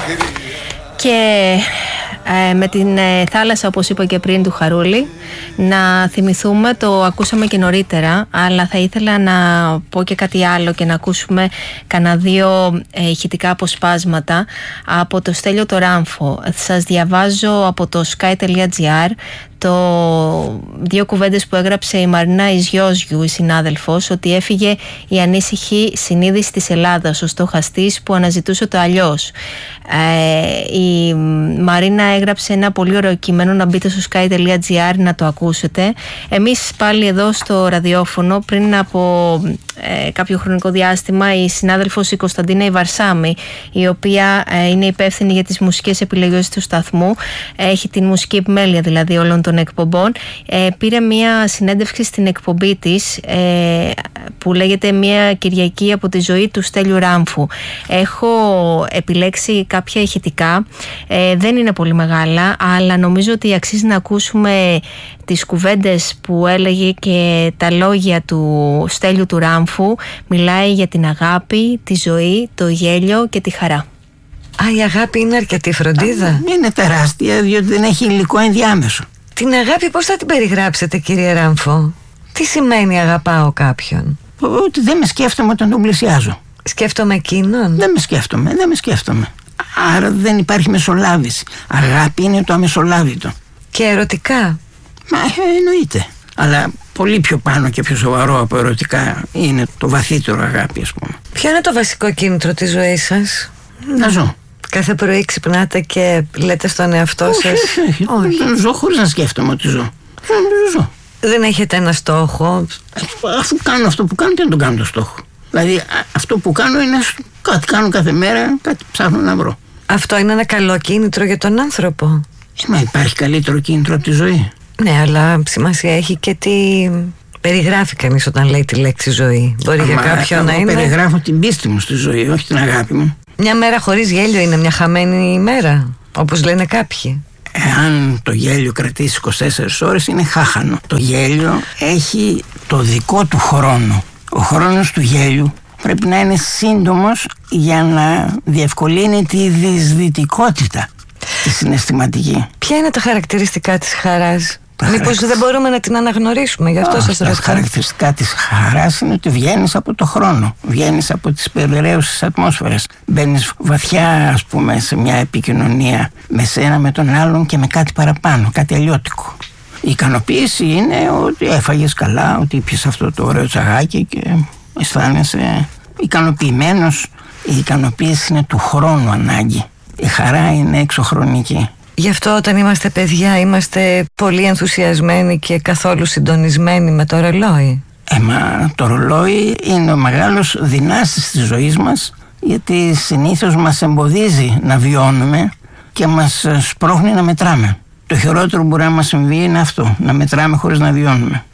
Και με την θάλασσα, όπως είπα και πριν, του Χαρούλη, να θυμηθούμε, το ακούσαμε και νωρίτερα, αλλά θα ήθελα να πω και κάτι άλλο και να ακούσουμε κανένα δύο ηχητικά αποσπάσματα από το Στέλιο το Ράμφο. Σας διαβάζω από το sky.gr δύο κουβέντες που έγραψε η Μαρίνα Ιζιόζιου, η συνάδελφος, ότι έφυγε η ανήσυχη συνείδηση της Ελλάδας, ο στοχαστής που αναζητούσε το αλλιώς. Η Μαρίνα έγραψε ένα πολύ ωραίο κείμενο, να μπείτε στο sky.gr να το ακούσετε. Εμείς πάλι εδώ στο ραδιόφωνο, πριν από κάποιο χρονικό διάστημα, η συνάδελφος η Κωνσταντίνα Ιβαρσάμι, η οποία είναι υπεύθυνη για τις μουσικές επιλογές του σταθμού, έχει την μουσική επιμέλεια δηλαδή όλων των εκπομπών, πήρε μια συνέντευξη στην εκπομπή της που λέγεται «Μια Κυριακή από τη ζωή του Στέλιου Ράμφου». Έχω επιλέξει κάποια ηχητικά, δεν είναι πολύ μεγάλα, αλλά νομίζω ότι αξίζει να ακούσουμε τις κουβέντες που έλεγε και τα λόγια του Στέλιου του Ράμφου. Μιλάει για την αγάπη, τη ζωή, το γέλιο και τη χαρά. Η αγάπη είναι αρκετή φροντίδα. Είναι τεράστια, διότι δεν έχει υλικό ενδιάμεσο. Την αγάπη πώς θα την περιγράψετε, κύριε Ράμφο? Τι σημαίνει αγαπάω κάποιον? Ότι δεν με σκέφτομαι όταν τον πλησιάζω. Σκέφτομαι εκείνον? Δεν με σκέφτομαι. Άρα δεν υπάρχει μεσολάβηση. Αγάπη είναι το αμεσολάβητο. Και ερωτικά? Εννοείται. Αλλά πολύ πιο πάνω και πιο σοβαρό από ερωτικά είναι το βαθύτερο αγάπη, ας πούμε. Ποιο είναι το βασικό κίνητρο της ζωής σας? Να ζω. Κάθε πρωί ξυπνάτε και λέτε στον εαυτό σας? Όχι. Ζω χωρίς να σκέφτομαι ότι ζω. Ζω. Δεν έχετε ένα στόχο? Αφού κάνω αυτό που κάνω, τι να τον κάνω το στόχο? Δηλαδή αυτό που κάνω είναι κάτι κάνω κάθε μέρα, κάτι ψάχνω να βρω. Αυτό είναι ένα καλό κίνητρο για τον άνθρωπο? Μα υπάρχει καλύτερο κίνητρο από τη ζωή? Ναι, αλλά σημασία έχει και τι περιγράφει κανείς όταν λέει τη λέξη ζωή. Μπορεί για κάποιον να είναι... περιγράφω την πίστη μου στη ζωή, όχι την αγάπη μου. Μια μέρα χωρίς γέλιο είναι μια χαμένη ημέρα, όπως λένε κάποιοι. Εάν το γέλιο κρατήσει 24 ώρες είναι χάχανο. Το γέλιο έχει το δικό του χρόνο. Ο χρόνος του γέλιου πρέπει να είναι σύντομος για να διευκολύνει τη δυσδυτικότητα τη συναισθηματική. Ποια είναι τα χαρακτηριστικά της χαράς? Μήπως δεν μπορούμε να την αναγνωρίσουμε, γι' αυτό σας ρωτάω. Τα χαρακτηριστικά της χαράς είναι ότι βγαίνεις από το χρόνο, βγαίνεις από τις περιραίουσες ατμόσφαιρες, μπαίνεις βαθιά, ας πούμε, σε μια επικοινωνία με σένα, με τον άλλον και με κάτι παραπάνω, κάτι αλλιώτικο. Η ικανοποίηση είναι ότι έφαγες καλά, ότι ήπιες αυτό το ωραίο τσαγάκι και αισθάνεσαι ικανοποιημένος. Η ικανοποίηση είναι του χρόνου ανάγκη. Η χαρά είναι εξωχρονική. Γι' αυτό όταν είμαστε παιδιά είμαστε πολύ ενθουσιασμένοι και καθόλου συντονισμένοι με το ρολόι. Μα το ρολόι είναι ο μεγάλος δυνάστης της ζωής μας, γιατί συνήθως μας εμποδίζει να βιώνουμε και μας σπρώχνει να μετράμε. Το χειρότερο που μπορεί να μας συμβεί είναι αυτό, να μετράμε χωρίς να βιώνουμε.